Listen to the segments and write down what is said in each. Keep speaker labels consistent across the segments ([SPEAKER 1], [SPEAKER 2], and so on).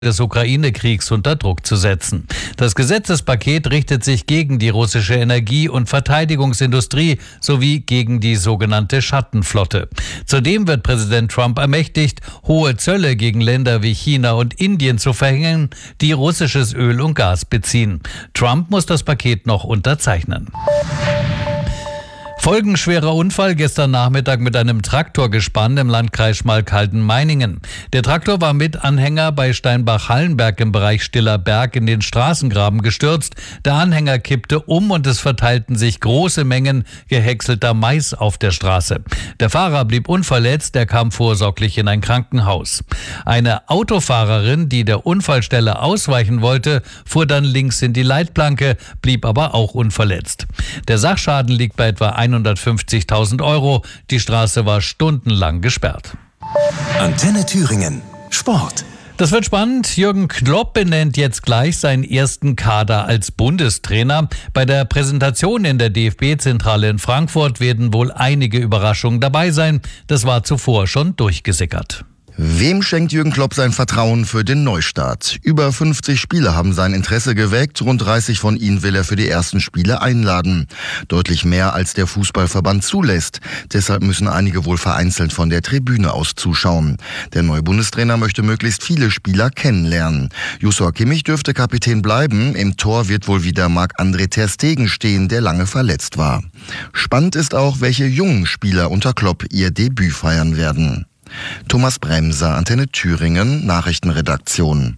[SPEAKER 1] des Ukraine-Kriegs unter Druck zu setzen. Das Gesetzespaket richtet sich gegen die russische Energie- und Verteidigungsindustrie sowie gegen die sogenannte Schattenflotte. Zudem wird Präsident Trump ermächtigt, hohe Zölle gegen Länder wie China und Indien zu verhängen, die russisches Öl und Gas beziehen. Trump muss das Paket noch unterzeichnen. Folgenschwerer Unfall gestern Nachmittag mit einem Traktorgespann im Landkreis Schmalkalden-Meiningen. Der Traktor war mit Anhänger bei Steinbach-Hallenberg im Bereich Stiller Berg in den Straßengraben gestürzt. Der Anhänger kippte um und es verteilten sich große Mengen gehäckselter Mais auf der Straße. Der Fahrer blieb unverletzt, er kam vorsorglich in ein Krankenhaus. Eine Autofahrerin, die der Unfallstelle ausweichen wollte, fuhr dann links in die Leitplanke, blieb aber auch unverletzt. Der Sachschaden liegt bei etwa 150.000 Euro. Die Straße war stundenlang gesperrt.
[SPEAKER 2] Antenne Thüringen. Sport.
[SPEAKER 1] Das wird spannend. Jürgen Klopp benennt jetzt gleich seinen ersten Kader als Bundestrainer. Bei der Präsentation in der DFB-Zentrale in Frankfurt werden wohl einige Überraschungen dabei sein. Das war zuvor schon durchgesickert.
[SPEAKER 3] Wem schenkt Jürgen Klopp sein Vertrauen für den Neustart? Über 50 Spieler haben sein Interesse geweckt. Rund 30 von ihnen will er für die ersten Spiele einladen. Deutlich mehr als der Fußballverband zulässt. Deshalb müssen einige wohl vereinzelt von der Tribüne aus zuschauen. Der neue Bundestrainer möchte möglichst viele Spieler kennenlernen. Joshua Kimmich dürfte Kapitän bleiben. Im Tor wird wohl wieder Marc-André ter Stegen stehen, der lange verletzt war. Spannend ist auch, welche jungen Spieler unter Klopp ihr Debüt feiern werden. Thomas Bremser, Antenne Thüringen, Nachrichtenredaktion.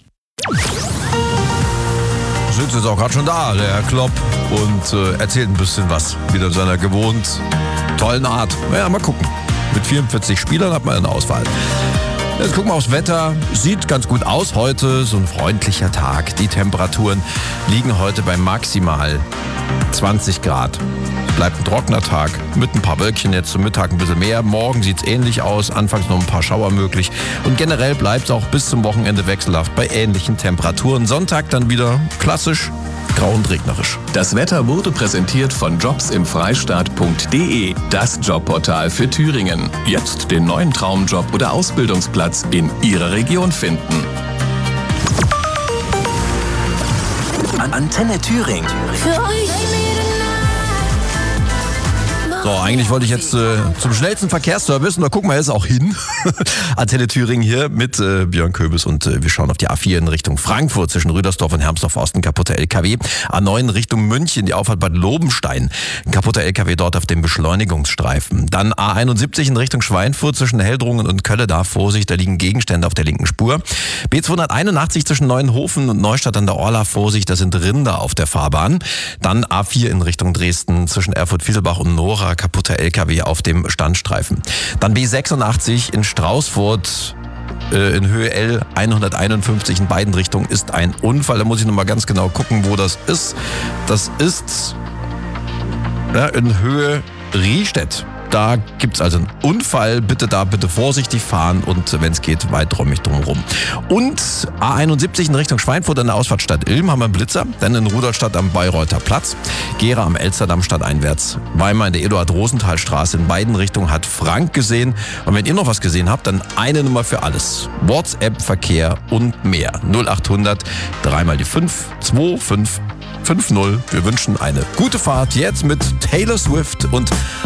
[SPEAKER 4] Sitzt jetzt auch gerade schon da, der Herr Klopp, und erzählt ein bisschen was. Wieder in seiner gewohnt tollen Art. Naja, mal gucken. Mit 44 Spielern hat man eine Auswahl. Jetzt gucken wir aufs Wetter. Sieht ganz gut aus heute. So ein freundlicher Tag. Die Temperaturen liegen heute bei maximal 20 Grad. Bleibt ein trockener Tag mit ein paar Wölkchen, jetzt zum Mittag ein bisschen mehr. Morgen sieht es ähnlich aus, anfangs noch ein paar Schauer möglich. Und generell bleibt es auch bis zum Wochenende wechselhaft bei ähnlichen Temperaturen. Sonntag dann wieder klassisch grau und regnerisch.
[SPEAKER 2] Das Wetter wurde präsentiert von jobsimfreistaat.de, das Jobportal für Thüringen. Jetzt den neuen Traumjob oder Ausbildungsplatz in Ihrer Region finden. Antenne Thüringen.
[SPEAKER 5] Für euch.
[SPEAKER 4] So, eigentlich wollte ich jetzt zum schnellsten Verkehrsservice, und da gucken wir jetzt auch hin. Antenne Thüringen hier mit Björn Köbis, und wir schauen auf die A4 in Richtung Frankfurt zwischen Rüdersdorf und Hermsdorf-Osten, kaputter LKW. A9 Richtung München, die Auffahrt Bad Lobenstein, ein kaputter LKW dort auf dem Beschleunigungsstreifen. Dann A71 in Richtung Schweinfurt zwischen Heldrungen und Kölle, da Vorsicht, da liegen Gegenstände auf der linken Spur. B281 zwischen Neuenhofen und Neustadt an der Orla, Vorsicht, da sind Rinder auf der Fahrbahn. Dann A4 in Richtung Dresden zwischen Erfurt-Fieselbach und Nora, kaputter LKW auf dem Standstreifen. Dann B86 in Straußfurt in Höhe L 151 in beiden Richtungen ist ein Unfall. Da muss ich nochmal ganz genau gucken, wo das ist. Das ist in Höhe Riestedt. Da gibt es also einen Unfall. Bitte vorsichtig fahren und wenn es geht, weiträumig drumherum. Und A71 in Richtung Schweinfurt an der Ausfahrt Stadt Ilm haben wir einen Blitzer. Dann in Rudolstadt am Bayreuther Platz. Gera am Elsterdamm stadteinwärts. Weimar in der Eduard-Rosenthal-Straße. In beiden Richtungen hat Frank gesehen. Und wenn ihr noch was gesehen habt, dann eine Nummer für alles. WhatsApp, Verkehr und mehr. 0800 3 mal die 5 2550. Wir wünschen eine gute Fahrt jetzt mit Taylor Swift und